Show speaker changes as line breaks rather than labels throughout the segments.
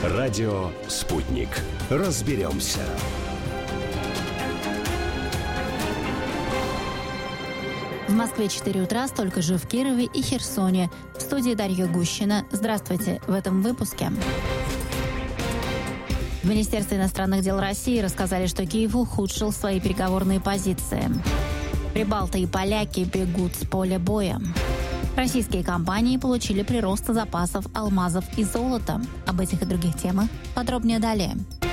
Радио «Спутник». Разберемся.
В Москве 4 утра, столько же в Кирове и Херсоне. В студии Дарья Гущина. Здравствуйте. В этом выпуске. В Министерстве иностранных дел России рассказали, что Киев ухудшил свои переговорные позиции. Прибалты и поляки бегут с поля боя. Российские компании получили прирост запасов алмазов и золота. Об этих и других темах подробнее далее.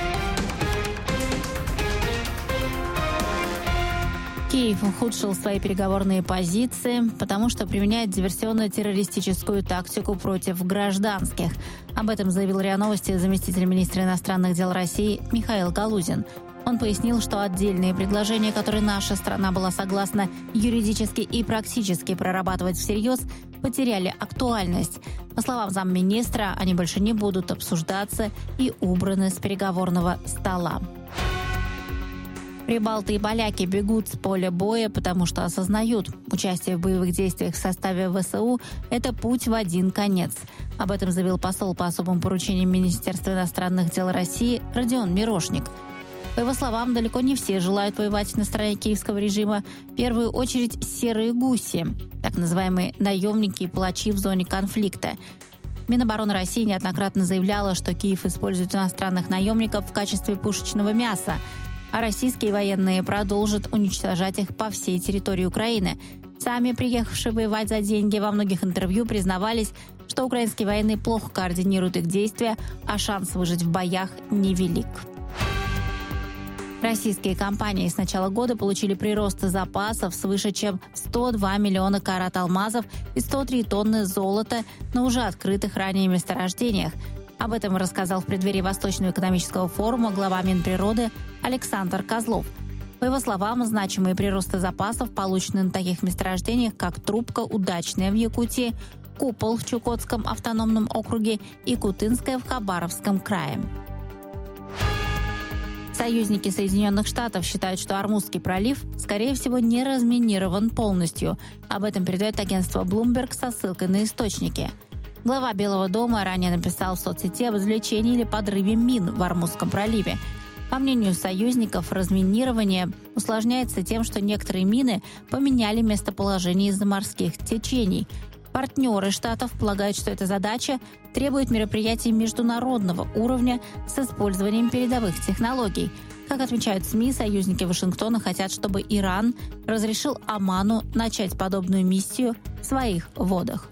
Киев ухудшил свои переговорные позиции, потому что применяет диверсионно-террористическую тактику против гражданских. Об этом заявил РИА Новости заместитель министра иностранных дел России Михаил Галузин. Он пояснил, что отдельные предложения, которые наша страна была согласна юридически и практически прорабатывать всерьез, потеряли актуальность. По словам замминистра, они больше не будут обсуждаться и убраны с переговорного стола. Прибалты и поляки бегут с поля боя, потому что осознают, участие в боевых действиях в составе ВСУ – это путь в один конец. Об этом заявил посол по особым поручениям Министерства иностранных дел России Родион Мирошник. По его словам, далеко не все желают воевать на стороне киевского режима. В первую очередь серые гуси, так называемые наемники и палачи в зоне конфликта. Минобороны России неоднократно заявляла, что Киев использует иностранных наемников в качестве пушечного мяса, а российские военные продолжат уничтожать их по всей территории Украины. Сами приехавшие воевать за деньги во многих интервью признавались, что украинские военные плохо координируют их действия, а шанс выжить в боях невелик. Российские компании с начала года получили прирост запасов свыше чем 102 миллиона карат алмазов и 103 тонны золота на уже открытых ранее месторождениях. Об этом рассказал в преддверии Восточного экономического форума глава Минприроды Александр Козлов. По его словам, значимые приросты запасов получены на таких месторождениях, как Трубка Удачная в Якутии, Купол в Чукотском автономном округе и Кутынская в Хабаровском крае. Союзники Соединенных Штатов считают, что Ормузский пролив, скорее всего, не разминирован полностью. Об этом передает агентство Bloomberg со ссылкой на источники. Глава Белого дома ранее написал в соцсети об извлечении или подрыве мин в Ормузском проливе. По мнению союзников, разминирование усложняется тем, что некоторые мины поменяли местоположение из-за морских течений. Партнеры Штатов полагают, что эта задача требует мероприятий международного уровня с использованием передовых технологий. Как отмечают СМИ, союзники Вашингтона хотят, чтобы Иран разрешил Оману начать подобную миссию в своих водах.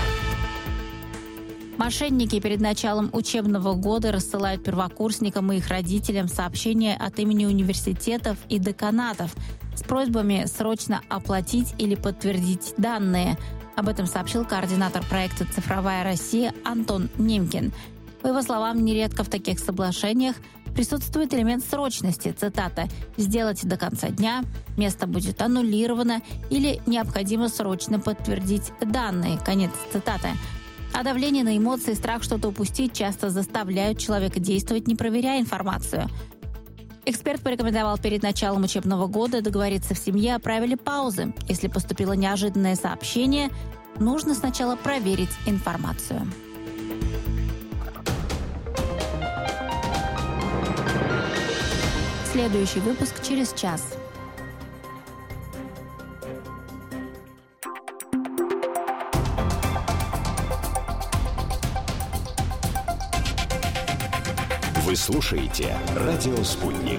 Мошенники перед началом учебного года рассылают первокурсникам и их родителям сообщения от имени университетов и деканатов с просьбами срочно оплатить или подтвердить данные. Об этом сообщил координатор проекта «Цифровая Россия» Антон Немкин. По его словам, нередко в таких соглашениях присутствует элемент срочности, цитата, «сделать до конца дня», «место будет аннулировано» или «необходимо срочно подтвердить данные», конец цитаты. А давление на эмоции и страх что-то упустить часто заставляют человека действовать, не проверяя информацию. Эксперт порекомендовал перед началом учебного года договориться в семье о правиле паузы. Если поступило неожиданное сообщение, нужно сначала проверить информацию. Следующий выпуск через час.
Вы слушаете «Радио Спутник».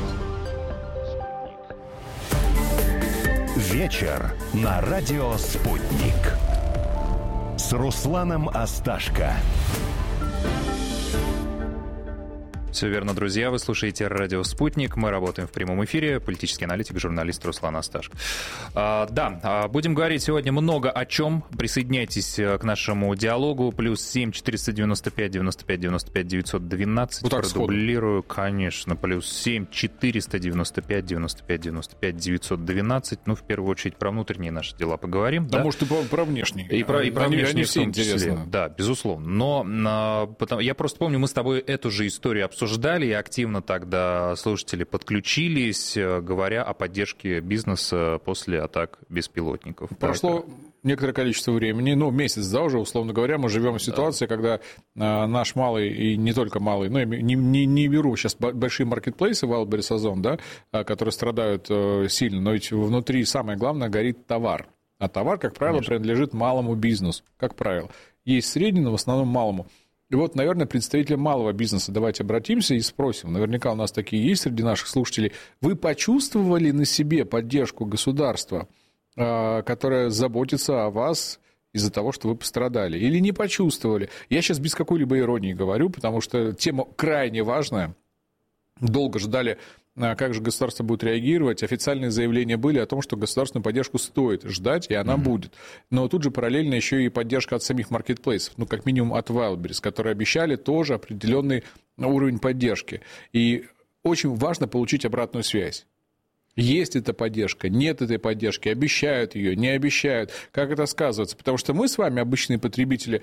Вечер на «Радио Спутник» с Русланом Асташко.
Все верно, друзья. Вы слушаете «Радио Спутник». Мы работаем в прямом эфире. Политический аналитик, журналист Руслан Асташко. Будем говорить сегодня много о чем. Присоединяйтесь к нашему диалогу. Плюс 7 495 95 95 912.
Вот так
продублирую, конечно. Плюс 7 495 95 95 912. Ну, в первую очередь, про внутренние наши дела поговорим.
Да, может, и про внешние.
И про внешние
они все
в том числе.
интересны.
Да, безусловно. Но я просто помню, мы с тобой эту же историю обсуждали, и активно тогда слушатели подключились, говоря о поддержке бизнеса после атак беспилотников.
Прошло некоторое количество времени, месяц, да, уже, условно говоря, мы живем в ситуации, когда наш малый, и не только малый, не беру сейчас большие маркетплейсы, Wildberries, Озон, да, которые страдают сильно, но ведь внутри самое главное горит товар. А товар, как правило, принадлежит малому бизнесу, как правило. Есть средний, но в основном малому. И вот, наверное, представители малого бизнеса, давайте обратимся и спросим. Наверняка у нас такие есть среди наших слушателей. Вы почувствовали на себе поддержку государства, которое заботится о вас из-за того, что вы пострадали? Или не почувствовали? Я сейчас без какой-либо иронии говорю, потому что тема крайне важная. Долго ждали, как же государство будет реагировать. Официальные заявления были о том, что государственную поддержку стоит ждать, и она будет. Но тут же параллельно еще и поддержка от самих маркетплейсов, как минимум от Wildberries, которые обещали тоже определенный уровень поддержки. И очень важно получить обратную связь. Есть эта поддержка, нет этой поддержки, обещают ее, не обещают. Как это сказывается? Потому что мы с вами, обычные потребители,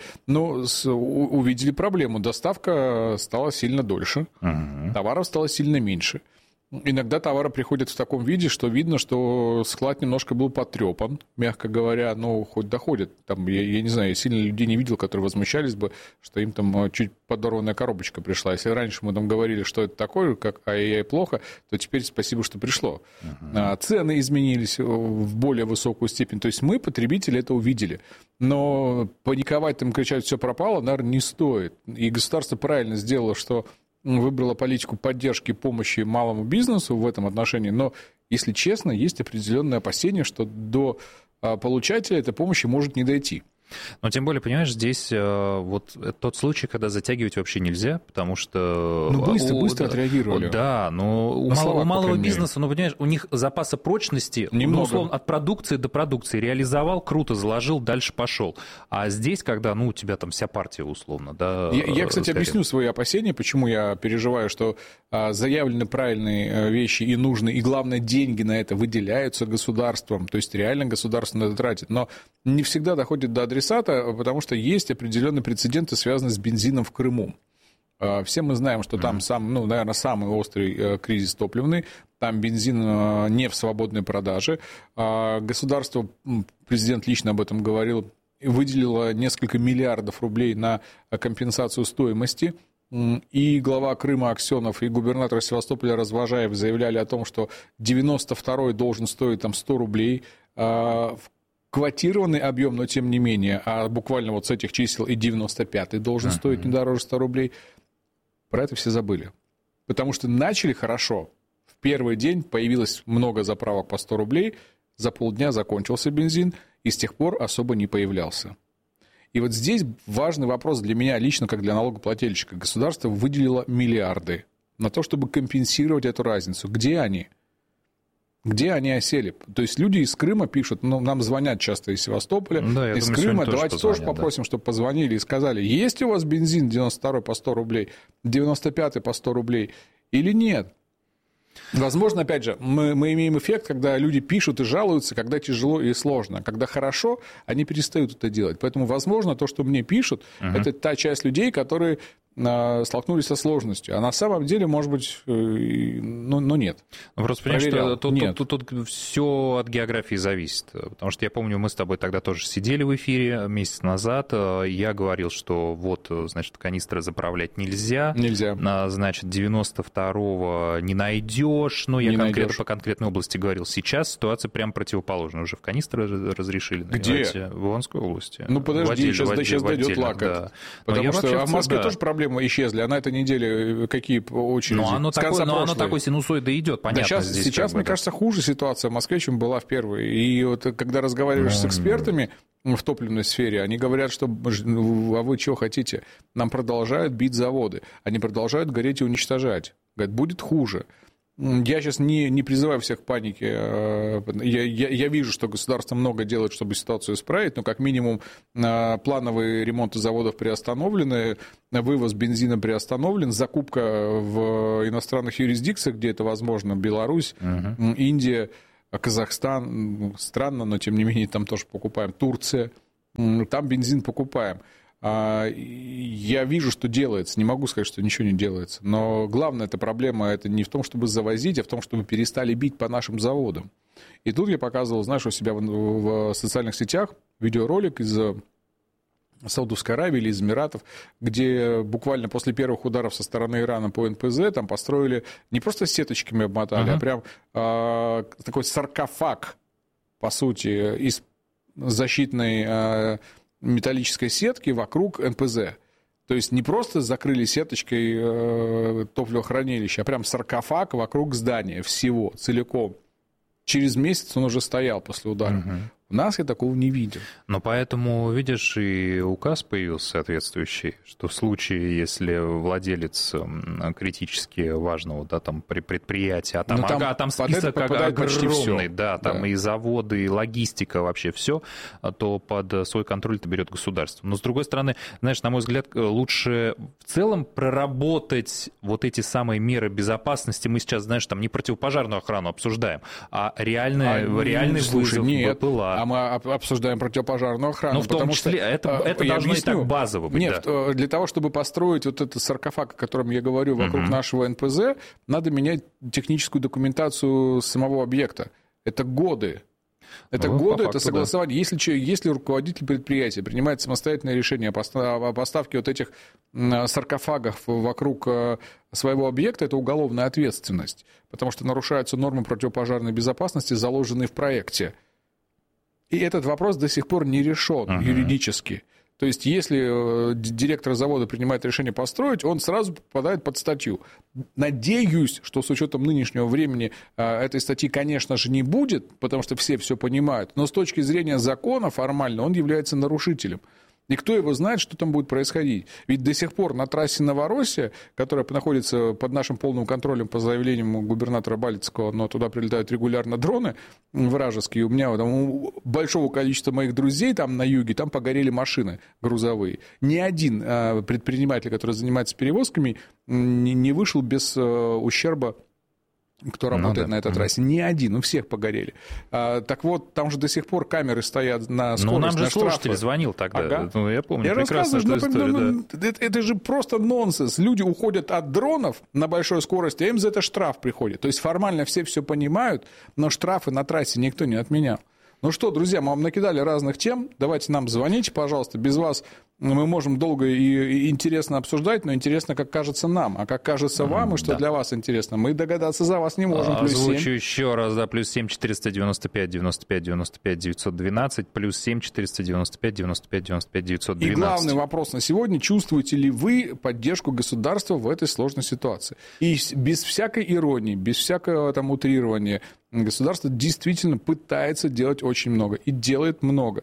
увидели проблему. Доставка стала сильно дольше, товаров стало сильно меньше. Иногда товары приходят в таком виде, что видно, что склад немножко был потрепан, мягко говоря, хоть доходит. Там, я не знаю, я сильно людей не видел, которые возмущались бы, что им там чуть подорванная коробочка пришла. Если раньше мы там говорили, что это такое, как ай-яй плохо, то теперь спасибо, что пришло. Цены изменились в более высокую степень. То есть мы, потребители, это увидели. Но паниковать, там кричать, все пропало, наверное, не стоит. И государство правильно сделало, что выбрала политику поддержки и помощи малому бизнесу в этом отношении, но, если честно, есть определенное опасение, что до получателя этой помощи может не дойти.
Но тем более, понимаешь, здесь вот тот случай, когда затягивать вообще нельзя, потому что...
быстро отреагировали.
Да, но у малого бизнеса, понимаешь, у них запаса прочности, условно, от продукции до продукции. Реализовал, круто, заложил, дальше пошел. А здесь, когда, у тебя там вся партия, условно, да...
Я, кстати, объясню свои опасения, почему я переживаю, что заявлены правильные вещи и нужные, и, главное, деньги на это выделяются государством, то есть реально государство на это тратит, но не всегда доходит до адресата, потому что есть определенные прецеденты, связанные с бензином в Крыму. Все мы знаем, что там наверное, самый острый кризис топливный, там бензин не в свободной продаже. Государство, президент лично об этом говорил, выделило несколько миллиардов рублей на компенсацию стоимости. И глава Крыма Аксенов, и губернатор Севастополя Развожаев заявляли о том, что 92-й должен стоить 100 рублей. Квотированный объем, но тем не менее, а буквально вот с этих чисел и 95-й должен стоить не дороже 100 рублей. Про это все забыли. Потому что начали хорошо. В первый день появилось много заправок по 100 рублей, за полдня закончился бензин, и с тех пор особо не появлялся. И вот здесь важный вопрос для меня лично, как для налогоплательщика. Государство выделило миллиарды на то, чтобы компенсировать эту разницу. Где они? Где они осели? То есть люди из Крыма пишут, нам звонят часто из Севастополя, из Крыма, давайте тоже попросим, чтобы позвонили и сказали, есть у вас бензин 92-й по 100 рублей, 95-й по 100 рублей или нет? Возможно, опять же, мы имеем эффект, когда люди пишут и жалуются, когда тяжело и сложно. Когда хорошо, они перестают это делать. Поэтому, возможно, то, что мне пишут, это та часть людей, которые столкнулись со сложностью. А на самом деле, может быть, нет.
Просто понимаешь, что тут все от географии зависит. Потому что я помню, мы с тобой тогда тоже сидели в эфире месяц назад. Я говорил, что значит, канистры заправлять нельзя. Значит, 92-го не найдешь. Я по конкретной области говорил. Сейчас ситуация прям противоположная. Уже в канистры разрешили наливать.
Где?
В Иванской области.
Подожди, сейчас дойдет лак. Да. Потому что в Москве тоже проблемы исчезли, а на этой неделе какие очереди?
Оно такой синусоидой идет, понятно.
Сейчас мне кажется, хуже ситуация в Москве, чем была в первой. И вот когда разговариваешь с экспертами в топливной сфере, они говорят, что а вы чего хотите? Нам продолжают бить заводы, они продолжают гореть и уничтожать. Говорят, будет хуже. Я сейчас не призываю всех к панике. Я вижу, что государство много делает, чтобы ситуацию исправить, но как минимум плановые ремонты заводов приостановлены, вывоз бензина приостановлен, закупка в иностранных юрисдикциях, где это возможно, Беларусь, Индия, Казахстан, странно, но тем не менее там тоже покупаем, Турция, там бензин покупаем. Я вижу, что делается, не могу сказать, что ничего не делается, но главная эта проблема это не в том, чтобы завозить, а в том, чтобы перестали бить по нашим заводам. И тут я показывал, знаешь, у себя в социальных сетях видеоролик из Саудовской Аравии или из Эмиратов, где буквально после первых ударов со стороны Ирана по НПЗ там построили, не просто сеточками обмотали, а прям такой саркофаг, по сути, из защитной металлической сетки вокруг НПЗ. То есть не просто закрыли сеточкой топливохранилище, а прям саркофаг вокруг здания всего, целиком. Через месяц он уже стоял после удара. У нас я такого не видел.
Но поэтому, видишь, и указ появился соответствующий, что в случае, если владелец критически важного, да, там, предприятия, там список огромный, да, там и заводы, и логистика, вообще все, то под свой контроль это берет государство. Но, с другой стороны, знаешь, на мой взгляд, лучше в целом проработать вот эти самые меры безопасности. Мы сейчас, знаешь, там не противопожарную охрану обсуждаем, а реальный вызов БПЛА.
А мы обсуждаем противопожарную охрану.
Ну, в том числе, это должно и так базово быть.
Нет, да. Для того, чтобы построить вот этот саркофаг, о котором я говорю, вокруг нашего НПЗ, надо менять техническую документацию самого объекта. Это годы. Это годы, это согласование. Да. Если руководитель предприятия принимает самостоятельное решение о поставке вот этих саркофагов вокруг своего объекта, это уголовная ответственность, потому что нарушаются нормы противопожарной безопасности, заложенные в проекте. И этот вопрос до сих пор не решен юридически. То есть, если директор завода принимает решение построить, он сразу попадает под статью. Надеюсь, что с учетом нынешнего времени этой статьи, конечно же, не будет, потому что все понимают, но с точки зрения закона формально он является нарушителем. И кто его знает, что там будет происходить. Ведь до сих пор на трассе Новороссия, которая находится под нашим полным контролем по заявлениям губернатора Балицкого, но туда прилетают регулярно дроны вражеские. У меня там, у большого количества моих друзей там на юге, там погорели машины грузовые. Ни один предприниматель, который занимается перевозками, не вышел без ущерба, кто работает на этой трассе. Ни один, у всех погорели. Так вот, там же до сих пор камеры стоят на скорость,
ну, нам же
на штрафы.
слушатель звонил тогда.
Ага.
Ну, я помню
Я
прекрасно эту историю.
Да. Это же просто нонсенс. Люди уходят от дронов на большой скорости, а им за это штраф приходит. То есть формально все понимают, но штрафы на трассе никто не отменял. Ну что, друзья, мы вам накидали разных тем. Давайте нам звоните, пожалуйста. Без вас мы можем долго и интересно обсуждать, но интересно, как кажется нам. А как кажется вам, и что для вас интересно, мы догадаться за вас не можем.
Озвучу еще раз, да, +7 495 95 95 912, +7 495 95 95 912.
И главный вопрос на сегодня: чувствуете ли вы поддержку государства в этой сложной ситуации? И без всякой иронии, без всякого там утрирования, государство действительно пытается делать очень много и делает много.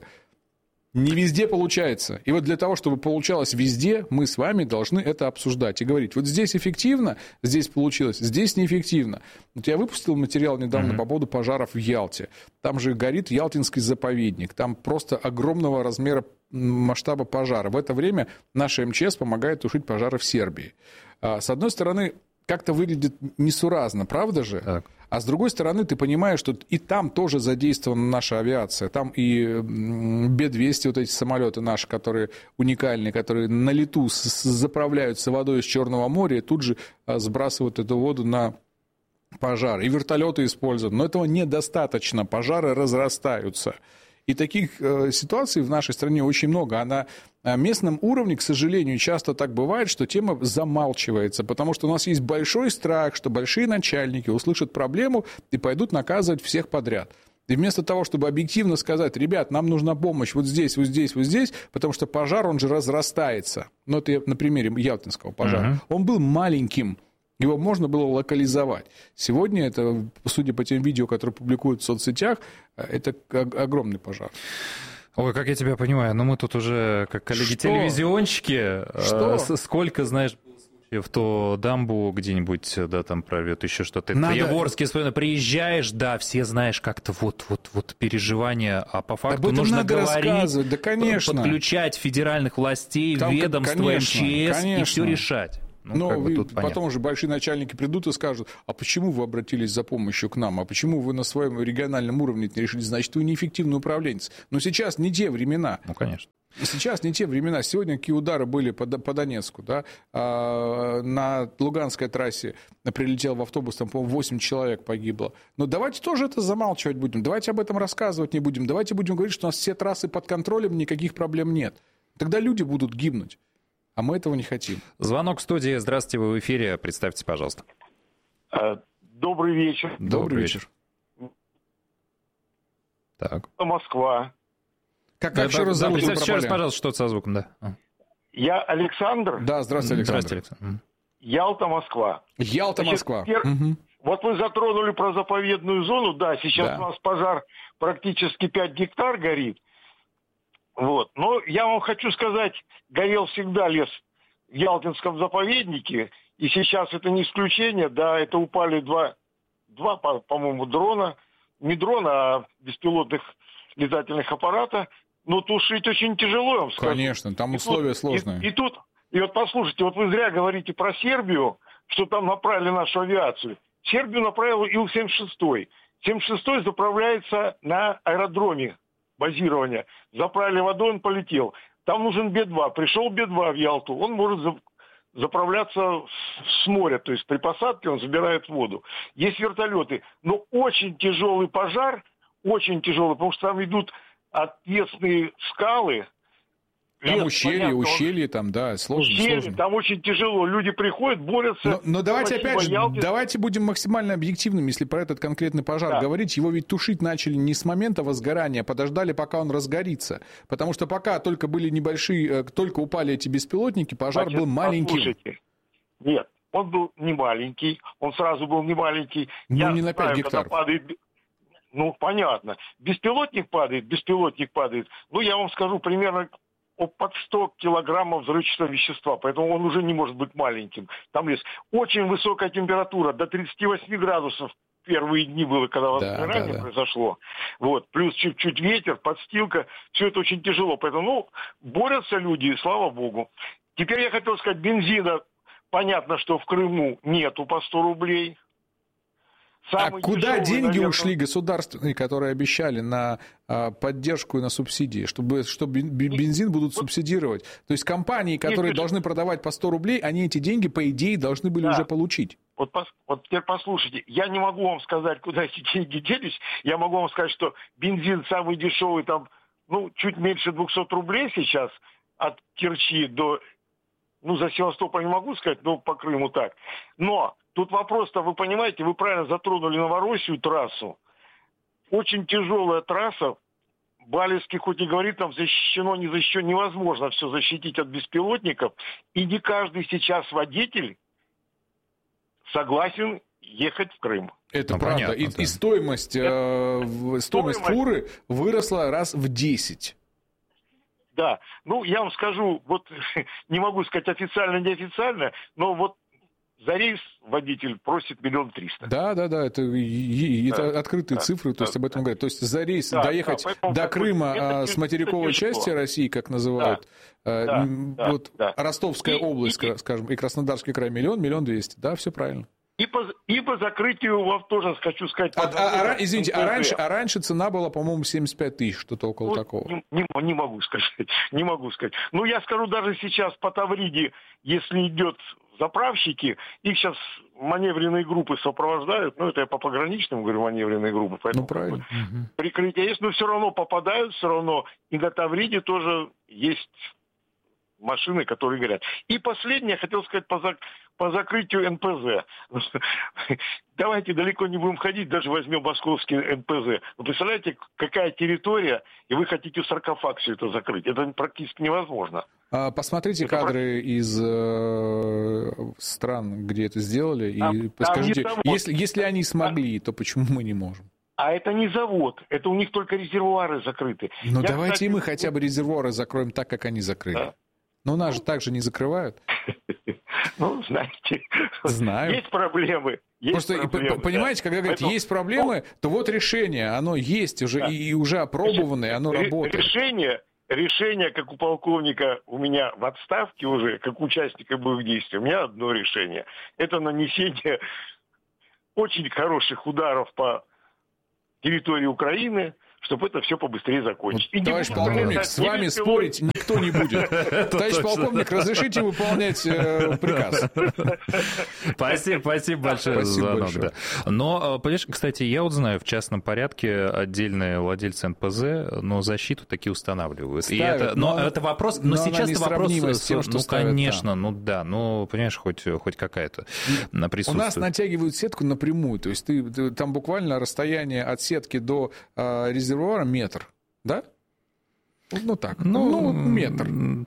Не везде получается. И вот для того, чтобы получалось везде, мы с вами должны это обсуждать и говорить: вот здесь эффективно, здесь получилось, здесь неэффективно. Вот я выпустил материал недавно по поводу пожаров в Ялте. Там же горит Ялтинский заповедник. Там просто огромного размера масштаба пожара. В это время наша МЧС помогает тушить пожары в Сербии. С одной стороны, как-то выглядит несуразно, правда же? Так. А с другой стороны, ты понимаешь, что и там тоже задействована наша авиация. Там и Б-200, вот эти самолеты наши, которые уникальные, которые на лету заправляются водой из Черного моря и тут же сбрасывают эту воду на пожар. И вертолеты используют. Но этого недостаточно. Пожары разрастаются. И таких ситуаций в нашей стране очень много. А на местном уровне, к сожалению, часто так бывает, что тема замалчивается, потому что у нас есть большой страх, что большие начальники услышат проблему и пойдут наказывать всех подряд. И вместо того, чтобы объективно сказать: ребят, нам нужна помощь вот здесь, вот здесь, вот здесь, потому что пожар, он же разрастается. Ну, это я на примере Ялтинского пожара. Он был маленьким. Его можно было локализовать. Сегодня это, судя по тем видео, которые публикуют в соцсетях, это огромный пожар.
Ой, как я тебя понимаю, но мы тут уже как коллеги-телевизионщики. Сколько, знаешь, в то дамбу где-нибудь, да, там прорвет еще что-то. Надо... Яворский, приезжаешь, да, все знаешь как-то вот переживания, а по факту нужно говорить,
да, конечно.
Подключать федеральных властей, там, ведомства, конечно, МЧС и все решать.
Но потом уже большие начальники придут и скажут: а почему вы обратились за помощью к нам? А почему вы на своем региональном уровне не решили? Значит, вы неэффективный управленец. Но сейчас не те времена.
Ну, конечно.
Сейчас не те времена. Сегодня какие удары были по Донецку, да? На Луганской трассе прилетел в автобус, там, по-моему, 8 человек погибло. Но давайте тоже это замалчивать будем. Давайте об этом рассказывать не будем. Давайте будем говорить, что у нас все трассы под контролем, никаких проблем нет. Тогда люди будут гибнуть. А мы этого не хотим.
Звонок в студии. Здравствуйте, вы в эфире. Представьтесь, пожалуйста.
Добрый вечер.
Добрый вечер. Так.
Москва.
Как еще раз зовут?
Представьте еще раз, пожалуйста, что-то со звуком, да.
Я Александр.
Да, здравствуйте, Александр.
Здравствуйте, Александр.
Ялта, Москва.
Ялта, Москва.
Вот вы затронули про заповедную зону. Да, сейчас у нас пожар практически 5 гектар горит. Вот. Но я вам хочу сказать, горел всегда лес в Ялтинском заповеднике. И сейчас это не исключение. Да, это упали два, по-моему, дрона. Не дрона, а беспилотных летательных аппарата. Но тушить очень тяжело, я вам скажу.
Конечно, там условия сложные.
И вот послушайте, вот вы зря говорите про Сербию, что там направили нашу авиацию. Сербию направил Ил-76. 76-й заправляется на аэродроме базирования. Заправили водой, он полетел. Там нужен Б-2. Пришел Б-2 в Ялту, он может заправляться с моря. То есть при посадке он забирает воду. Есть вертолеты. Но очень тяжелый пожар, очень тяжелый, потому что там идут отвесные скалы.
Там ущелье, там, да, сложно.
Там очень тяжело. Люди приходят, борются.
Но давайте опять же, давайте будем максимально объективными, если про этот конкретный пожар говорить. Его ведь тушить начали не с момента возгорания, подождали, пока он разгорится. Потому что пока только были небольшие, только упали эти беспилотники, пожар был маленьким.
Послушайте. Нет, он был не маленький, он сразу был не маленький.
Ну, не на 5 гектаров.
Ну, понятно. Беспилотник падает. Ну, я вам скажу примерно под 100 килограммов взрывчатого вещества, поэтому он уже не может быть маленьким. Там есть очень высокая температура, до 38 градусов первые дни было, когда возгорание произошло. Вот. Плюс чуть-чуть ветер, подстилка, все это очень тяжело. Поэтому, борются люди, слава богу. Теперь я хотел сказать, бензина, понятно, что в Крыму нету по 100 рублей.
Самый куда деньги, наверное, ушли государственные, которые обещали на поддержку и на субсидии, чтобы бензин будут субсидировать? То есть компании, которые должны продавать по 100 рублей, они эти деньги, по идее, должны были уже получить.
Вот теперь послушайте, я не могу вам сказать, куда эти деньги делись. Я могу вам сказать, что бензин самый дешевый, там, чуть меньше 200 рублей сейчас от Керчи до... за Севастополь не могу сказать, но по Крыму так. Но тут вопрос-то, вы понимаете, вы правильно затронули Новороссию трассу. Очень тяжелая трасса. Балевский хоть и говорит, там защищено, не защищено, невозможно все защитить от беспилотников. И не каждый сейчас водитель согласен ехать в Крым.
Это правда. Понятно, и стоимость фуры выросла раз в 10.
Да. Я вам скажу, вот не могу сказать официально, неофициально, но вот за рейс водитель просит 1 300 000.
Да, это открытые цифры, то есть об этом говорят. То есть за рейс доехать до Крыма с материковой части России, как называют, Ростовская область, скажем, и Краснодарский край 1 200 000, да, все правильно.
И по закрытию вам тоже хочу сказать...
Извините, раньше цена была, по-моему, 75 000, что-то около такого.
Не могу сказать. Я скажу, даже сейчас по Тавриде, если идет заправщики, их сейчас маневренные группы сопровождают, это я по пограничным говорю, маневренные группы, поэтому
правильно.
Прикрытие есть, но все равно попадают, и на Тавриде тоже есть машины, которые горят. И последнее, я хотел сказать по закрытию НПЗ. Давайте далеко не будем ходить, даже возьмем московский НПЗ. Вы представляете, какая территория, и вы хотите саркофаг все это закрыть? Это практически невозможно.
Посмотрите кадры из стран, где это сделали, и скажите, если они смогли, то почему мы не можем?
А это не завод, это у них только резервуары закрыты.
Давайте мы хотя бы резервуары закроем так, как они закрыли. Да. Но нас же так же не закрывают.
Знаете,
знаю.
Есть проблемы.
Понимаете, когда говорят, есть проблемы, то вот решение, оно есть уже и уже опробованное, оно работает.
Решение, как у полковника, у меня в отставке уже, как участника боевых действий, у меня одно решение. Это нанесение очень хороших ударов по территории Украины, чтобы это все побыстрее закончить.
Вот, товарищ полковник, с вами спорить никто не будет. Товарищ полковник, разрешите выполнять приказ.
Спасибо большое за звонок. Но, понимаешь, кстати, я вот знаю, в частном порядке отдельные владельцы НПЗ, но защиту такие устанавливают. Но это вопрос, но сейчас это вопрос
с тем, что
конечно, понимаешь, хоть какая-то присутствует.
У нас натягивают сетку напрямую, то есть ты там буквально расстояние от сетки до резервуара метр, да? Ну так, метр.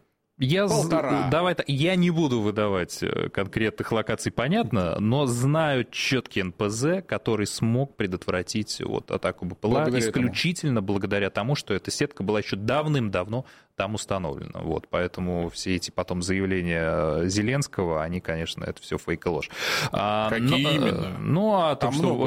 Я не буду выдавать конкретных локаций, понятно, но знаю четкий НПЗ, который смог предотвратить атаку БПЛА исключительно благодаря тому, что эта сетка была еще давным-давно там установлена. Поэтому все эти потом заявления Зеленского, они, конечно, это все фейк и ложь.
Какие именно?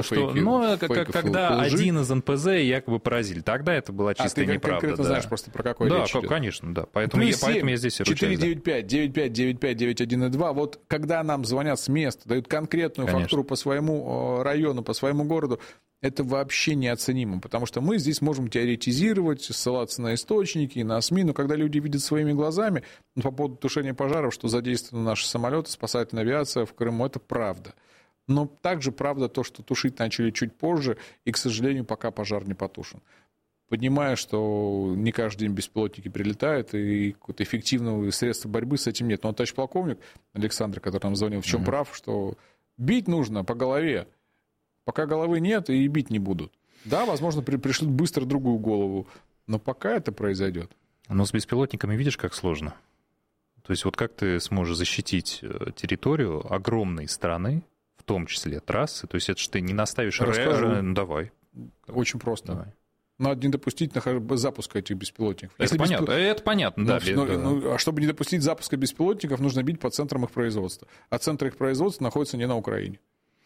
Когда один из НПЗ якобы поразили, тогда это была чистая неправда.
Ты конкретно знаешь просто про какой речь идет?
Да, конечно, да. Поэтому я здесь и ручаюсь.
495-95-95-91-2. Вот когда нам звонят с места, дают конкретную фактуру по своему району, по своему городу, это вообще неоценимо, потому что мы здесь можем теоретизировать, ссылаться на источники, на СМИ, но когда люди видят своими глазами по поводу тушения пожаров, что задействованы наши самолеты, спасательная авиация в Крыму, это правда. Но также правда то, что тушить начали чуть позже, и, к сожалению, пока пожар не потушен. Понимая, что не каждый день беспилотники прилетают, и какого-то эффективного средства борьбы с этим нет. Но товарищ полковник Александр, который нам звонил, в чем прав, что бить нужно по голове. Пока головы нет, и бить не будут. Да, возможно, пришлют быстро другую голову, но пока это произойдет.
Но с беспилотниками видишь, как сложно? То есть как ты сможешь защитить территорию огромной страны, в том числе трассы? То есть это же ты не наставишь... Давай.
Очень просто. Давай. Надо не допустить запуска этих беспилотников.
Это понятно, да.
А чтобы не допустить запуска беспилотников, нужно бить по центрам их производства. А центр их производства находится не на Украине.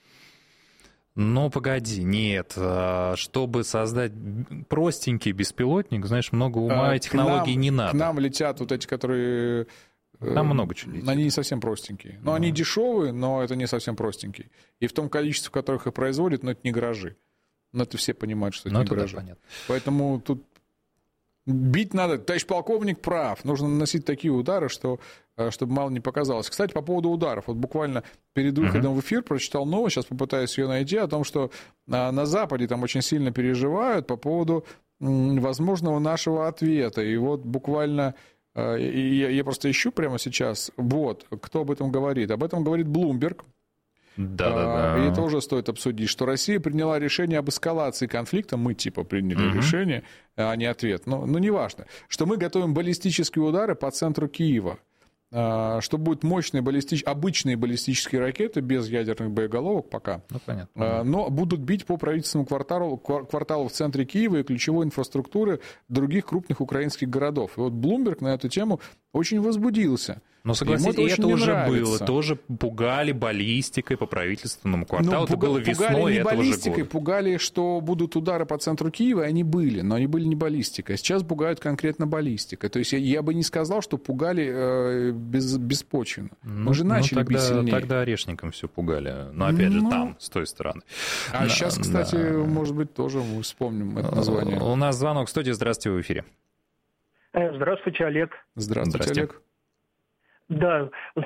Погоди, нет. Чтобы создать простенький беспилотник, знаешь, много ума и технологий не надо.
К нам летят эти, которые...
Там много чего летит.
Они не совсем простенькие. Они дешевые, но это не совсем простенькие. И в том количестве, в которых их производят, это не гаражи. Но это все понимают, что это не гаражи. Поэтому тут бить надо. Товарищ полковник прав. Нужно наносить такие удары, чтобы мало не показалось. Кстати, по поводу ударов. Буквально перед выходом в эфир прочитал новость, сейчас попытаюсь ее найти, о том, что на Западе там очень сильно переживают по поводу возможного нашего ответа. И буквально... Я просто ищу прямо сейчас. Кто об этом говорит. Об этом говорит Bloomberg.
Да.
И это уже стоит обсудить, что Россия приняла решение об эскалации конфликта, мы приняли решение, а не ответ, но неважно, что мы готовим баллистические удары по центру Киева, что будут мощные обычные баллистические ракеты без ядерных боеголовок пока,
понятно.
Но будут бить по правительственному кварталу в центре Киева и ключевой инфраструктуры других крупных украинских городов. И Bloomberg на эту тему очень возбудился.
Но согласитесь, это уже было. Тоже пугали баллистикой по правительственному кварталу. Это было весной этого же года.
Пугали, что будут удары по центру Киева, и они были. Но они были не баллистикой. Сейчас пугают конкретно баллистикой. То есть я бы не сказал, что пугали беспочвенно. Мы же начали бить сильнее.
Тогда орешником все пугали. Но опять же там, с той стороны.
А сейчас, кстати, может быть, тоже мы вспомним это название.
У нас звонок в студии. Здравствуйте, в эфире.
Здравствуйте, Олег.
Здравствуйте, Олег.
Да,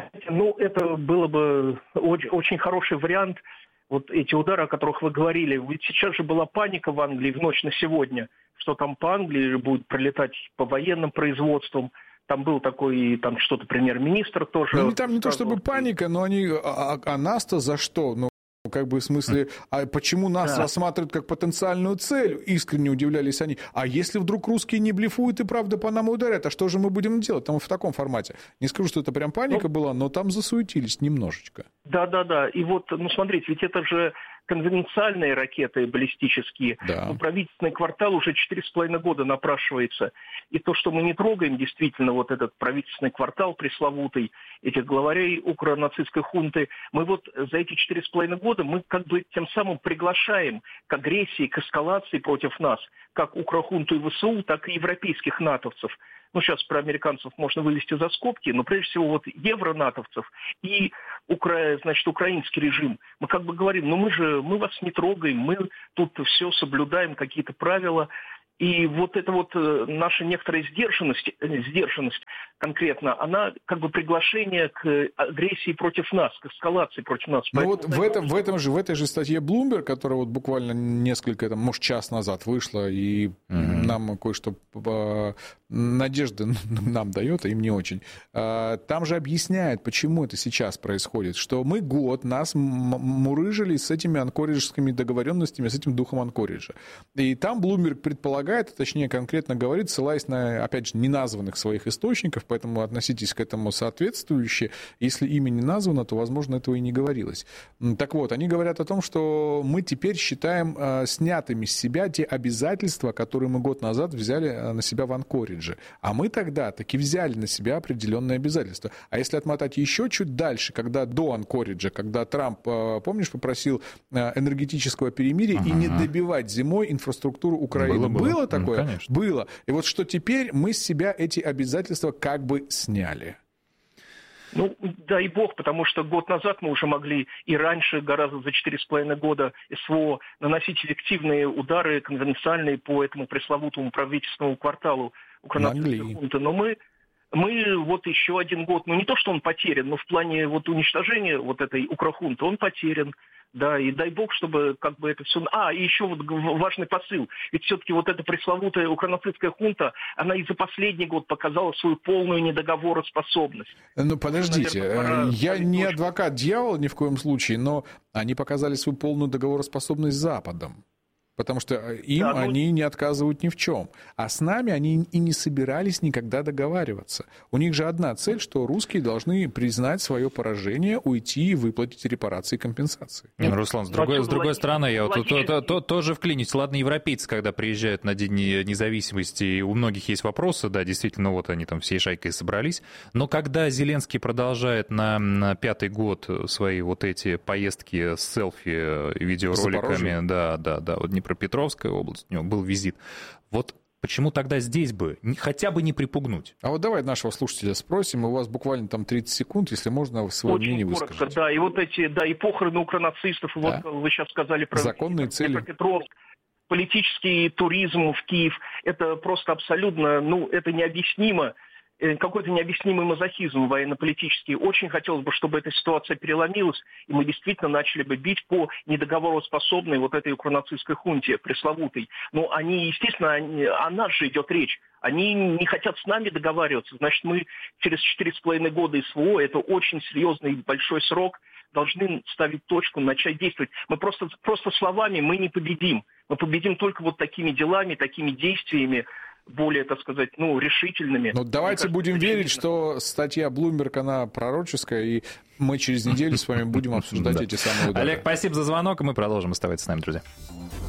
это было бы очень хороший вариант, эти удары, о которых вы говорили. Ведь сейчас же была паника в Англии в ночь на сегодня, что там по Англии будет пролетать по военным производствам. Там был такой, что-то премьер-министр тоже...
там не то чтобы паника, но они... А нас-то за что? В смысле, а почему нас рассматривают как потенциальную цель? Искренне удивлялись они. А если вдруг русские не блефуют и правда по нам ударят, а что же мы будем делать? Там в таком формате. Не скажу, что это прям паника была, но там засуетились немножечко.
Да. И смотрите, ведь это же конвенциальные ракеты баллистические.
Да.
Правительственный квартал уже 4,5 года напрашивается. И то, что мы не трогаем действительно этот правительственный квартал пресловутый, этих главарей укронацистской хунты, мы за эти 4,5 года мы тем самым приглашаем к агрессии, к эскалации против нас, как укрохунту и ВСУ, так и европейских натовцев. Сейчас про американцев можно вывести за скобки, но прежде всего евронатовцев и украинский режим. Мы говорим, мы вас не трогаем, мы тут все соблюдаем, какие-то правила. И вот эта вот наша некоторая сдержанность конкретно, она как бы приглашение к агрессии против нас, к эскалации против нас.
Ну вот в этой же статье Bloomberg, которая вот буквально несколько, может, час назад вышла, и нам кое-что надежды нам дает, а им не очень. Там же объясняет, почему это сейчас происходит, что мы год нас мурыжили с этими анкориджскими договоренностями, с этим духом анкориджа. И там Bloomberg предполагает, точнее конкретно говорит, ссылаясь на, опять же, неназванных своих источников, поэтому относитесь к этому соответствующе. Если имя не названо, то, возможно, этого и не говорилось. Так вот, они говорят о том, что мы теперь считаем снятыми с себя те обязательства, которые мы год назад взяли на себя в Анкоридже. А мы тогда таки взяли на себя определенные обязательства. А если отмотать еще чуть дальше, когда до Анкориджа, когда Трамп, помнишь, попросил энергетического перемирия и не добивать зимой инфраструктуру Украины. Было такое?
Конечно.
Было. И вот что теперь мы с себя эти обязательства как бы сняли.
Ну, дай бог, потому что год назад мы уже могли и раньше, гораздо за 4,5 года СВО, наносить эффективные удары конвенциальные по этому пресловутому правительственному кварталу украинской хунты. Но мы вот еще один год, ну не то, что он потерян, но в плане вот уничтожения вот этой укрохунты он потерян. Да, и дай бог, чтобы как бы это все... и еще вот важный посыл. Ведь все-таки вот эта пресловутая украинская хунта, она и за последний год показала свою полную недоговороспособность.
Ну, подождите, наверное, я не адвокат дьявола ни в коем случае, но они показали свою полную договороспособность с Западом. Потому что им они не отказывают ни в чем. А с нами они и не собирались никогда договариваться. У них же одна цель, что русские должны признать свое поражение, уйти и выплатить репарации и компенсации.
Не, ну, Руслан, с другой стороны, я вот тоже вклинюсь. Ладно, европейцы, когда приезжают на День независимости, и у многих есть вопросы, да, действительно, вот они там всей шайкой собрались. Но когда Зеленский продолжает на 5-й год свои вот эти поездки с селфи и видеороликами, да, вот Днепропетровская область, у него был визит. Вот почему тогда здесь бы хотя бы не припугнуть?
А вот давай нашего слушателя спросим, у вас буквально там 30 секунд, если можно, свое мнение высказать.
Коротко, да, и вот эти, да, и похороны укронацистов, да. Вот вы сейчас сказали про
законные цели.
Днепропетровск, политический туризм в Киев, это просто абсолютно, это необъяснимо. Какой-то необъяснимый мазохизм военно-политический. Очень хотелось бы, чтобы эта ситуация переломилась, и мы действительно начали бы бить по недоговороспособной вот этой укронацистской хунте пресловутой. Но они, естественно, о нас же идет речь. Они не хотят с нами договариваться. Значит, мы через 4,5 года СВО, это очень серьезный и большой срок, должны ставить точку, начать действовать. Мы просто словами мы не победим. Мы победим только вот такими делами, такими действиями, более, так сказать, решительными.
Но давайте будем верить, что статья Bloomberg, она пророческая, и мы через неделю с вами будем обсуждать эти самые удары.
Олег, спасибо за звонок, и мы продолжим. Оставайтесь с нами, друзья.